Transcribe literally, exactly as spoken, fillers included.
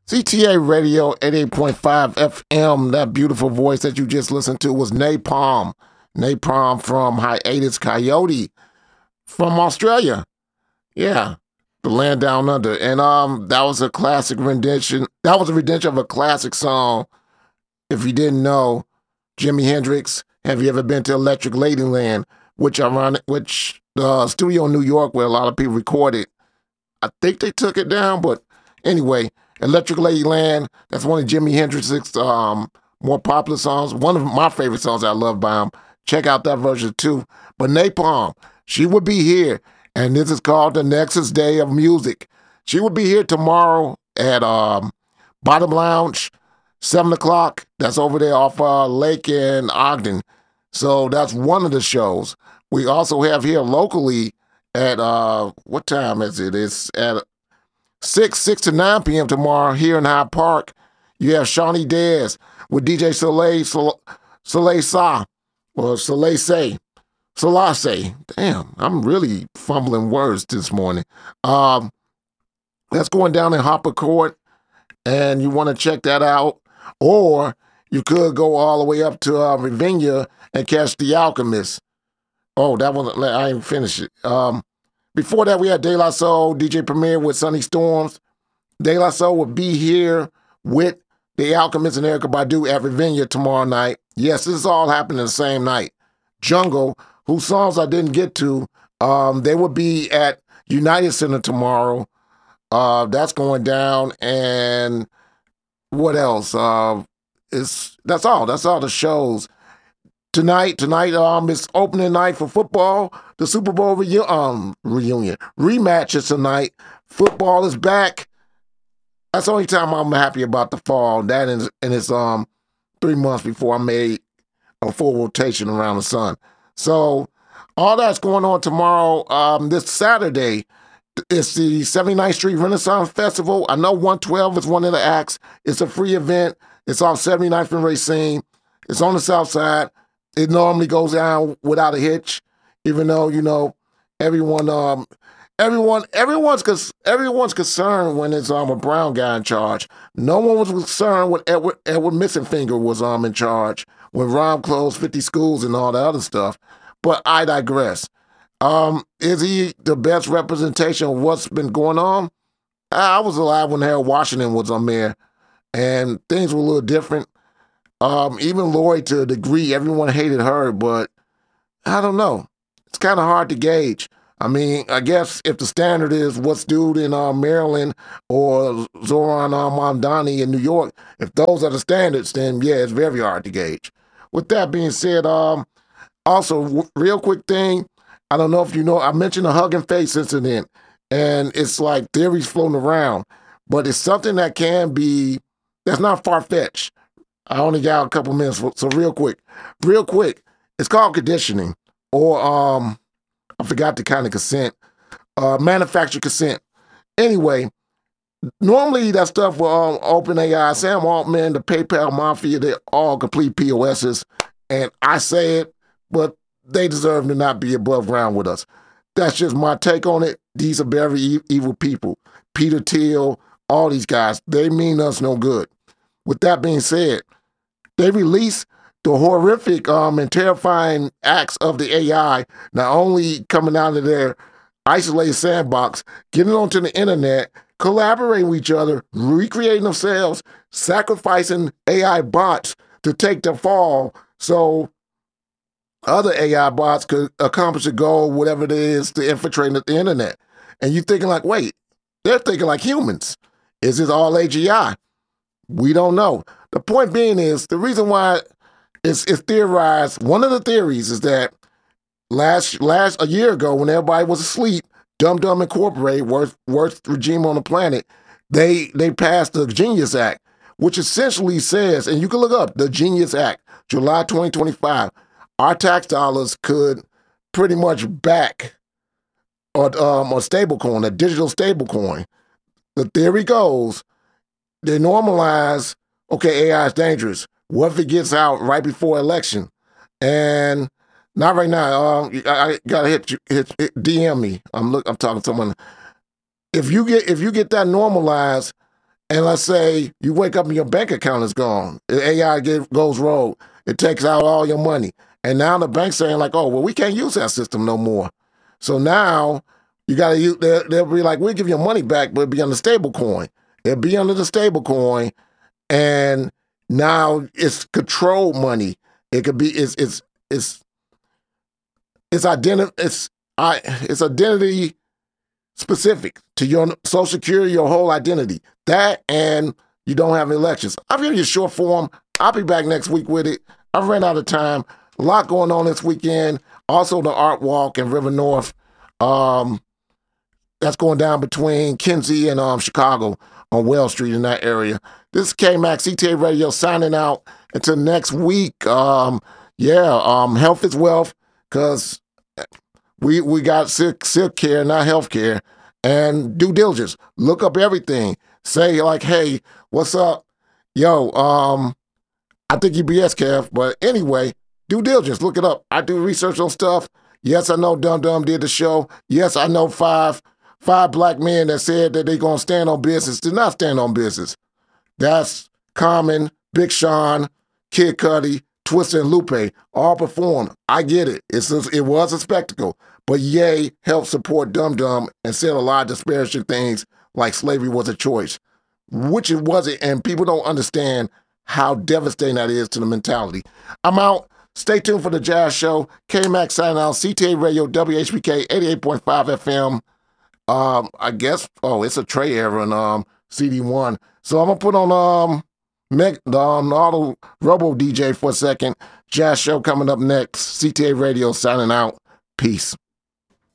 C T A Radio eighty-eight point five F M. That beautiful voice that you just listened to was Napalm. Napalm from Hiatus Coyote from Australia. Yeah, the land down under. And um, that was a classic rendition. That was a rendition of a classic song. If you didn't know, Jimi Hendrix, Have You Ever Been to Electric Ladyland? Which ironic, which the uh, studio in New York where a lot of people recorded. I think they took it down, but anyway, Electric Ladyland, that's one of Jimi Hendrix's um, more popular songs. One of my favorite songs I love by him. Check out that version too. But Napalm, she would be here, and this is called the Nexus Day of Music. She will be here tomorrow at um, Bottom Lounge, seven o'clock. That's over there off uh, Lake in Ogden. So that's one of the shows. We also have here locally at, uh, what time is it? It's at six, six to nine p.m. tomorrow here in Hyde Park. You have Shawnee Dez with D J Soleil, Soleil, Soleil Sa, or Soleil Say, Selassie. Damn, I'm really fumbling words this morning. Um, that's going down in Hopper Court, and you want to check that out. Or you could go all the way up to uh, Ravinia and catch The Alchemist. Oh, that one, I didn't finish it. Um, Before that, we had De La Soul, D J Premier with Sunny Storms. De La Soul will be here with The Alchemist and Erykah Badu at Ravinia tomorrow night. Yes, this is all happening the same night. Jungle, whose songs I didn't get to, um, they will be at United Center tomorrow. Uh, that's going down. And what else? Uh, it's, that's all. That's all the shows. Tonight, tonight, um, it's opening night for football. The Super Bowl reu- um, reunion rematch is tonight. Football is back. That's the only time I'm happy about the fall. That is, and it's um three months before I made a full rotation around the sun. So all that's going on tomorrow. Um, this Saturday, it's the seventy-ninth Street Renaissance Festival. I know one twelve is one of the acts. It's a free event. It's off seventy-ninth and Racine. It's on the south side. It normally goes down without a hitch, even though, you know, everyone, um, everyone, everyone's, everyone's concerned when it's um, a brown guy in charge. No one was concerned when Edward, Edward Missenfinger was um, in charge, when Rom closed fifty schools and all that other stuff. But I digress. Um, is he the best representation of what's been going on? I was alive when Harold Washington was on there, and things were a little different. Um, even Lori, to a degree, everyone hated her, but I don't know. It's kind of hard to gauge. I mean, I guess if the standard is what's dude in uh, Maryland or Zoran uh, Mamdani in New York, if those are the standards, then yeah, it's very hard to gauge. With that being said, um, also, w- real quick thing, I don't know if you know, I mentioned the Hugging Face incident, and it's like theories floating around, but it's something that can be, that's not far-fetched. I only got a couple minutes, so real quick. Real quick, it's called conditioning, or um, I forgot the kind of consent, uh, manufactured consent. Anyway, normally that stuff with um, OpenAI, Sam Altman, the PayPal Mafia, they're all complete P O Ss, and I say it, but they deserve to not be above ground with us. That's just my take on it. These are very e- evil people. Peter Thiel, all these guys, they mean us no good. With that being said, they release the horrific um, and terrifying acts of the A I, not only coming out of their isolated sandbox, getting onto the internet, collaborating with each other, recreating themselves, sacrificing A I bots to take the fall so other A I bots could accomplish a goal, whatever it is, to infiltrate the internet. And you're thinking like, wait, they're thinking like humans. Is this all A G I? We don't know. The point being is, the reason why it's, it's theorized, one of the theories is that last last a year ago, when everybody was asleep, Dumb Dumb Incorporated, worst, worst regime on the planet, they they passed the Genius Act, which essentially says, and you can look up the Genius Act, July twenty twenty-five, our tax dollars could pretty much back a, um, a stablecoin, a digital stablecoin. The theory goes, they normalize, okay, A I is dangerous. What if it gets out right before election? And not right now. Um, I, I gotta hit, you, hit, hit D M me. I'm look. I'm talking to someone. If you get if you get that normalized, And let's say you wake up and your bank account is gone. The A I get, goes rogue. It takes out all your money. And now the bank's saying like, oh, well, we can't use that system no more. So now you got to use, they'll, they'll be like, we'll give your money back, but it'll be under stable coin. It'll be under the stable coin. And now it's controlled money. It could be, it's, it's, it's, it's identity, it's, I, it's identity specific to your Social Security, your whole identity. That and you don't have elections. I'll give you a short form. I'll be back next week with it. I've ran out of time. A lot going on this weekend. Also, the Art Walk in River North. Um, that's going down between Kinsey and um, Chicago on Wells Street in that area. This is K-Max, C T A Radio, signing out until next week. Um, yeah, um, health is wealth, because we we got sick, sick care, not health care. And due diligence. Look up everything. Say like, hey, what's up? Yo, um, I think you B S, Kev. But anyway, due diligence. Look it up. I do research on stuff. Yes, I know Dum Dum did the show. Yes, I know five five black men that said that they're going to stand on business did not stand on business. That's Common, Big Sean, Kid Cudi, Twista, and Lupe all performed. I get it. It's a, it was a spectacle. But Ye helped support Dum Dum and said a lot of disparaging things like slavery was a choice, which it wasn't. And people don't understand how devastating that is to the mentality. I'm out. Stay tuned for the Jazz Show. K-Max signing out. C T A Radio, W H B K, eighty-eight point five F M. Um, I guess, oh, it's a Trey era and um, C D one. So I'm going to put on um, Meg, um, the Auto Robo D J for a second. Jazz Show coming up next. C T A Radio signing out. Peace.